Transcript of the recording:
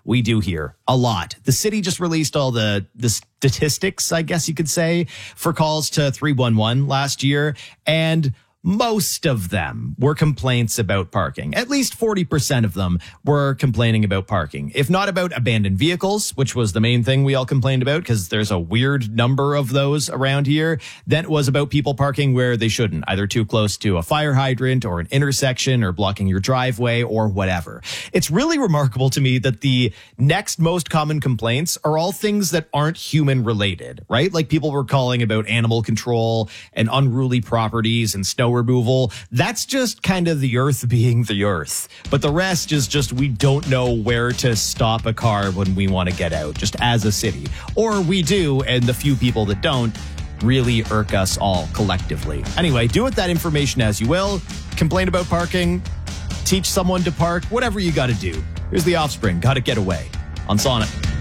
we do hear a lot. The city just released all the statistics, I guess you could say, for calls to 311 last year. And most of them were complaints about parking. At least 40% of them were complaining about parking. If not about abandoned vehicles, which was the main thing we all complained about because there's a weird number of those around here, then it was about people parking where they shouldn't, either too close to a fire hydrant or an intersection or blocking your driveway or whatever. It's really remarkable to me that the next most common complaints are all things that aren't human related, right? Like people were calling about animal control and unruly properties and snow removal. That's just kind of the earth being the earth. But the rest is just we don't know where to stop a car when we want to get out, just as a city. Or we do, and the few people that don't really irk us all collectively. Anyway, do with that information as you will. Complain about parking, teach someone to park, whatever you got to do. Here's The Offspring, Gotta Get Away on Sonic.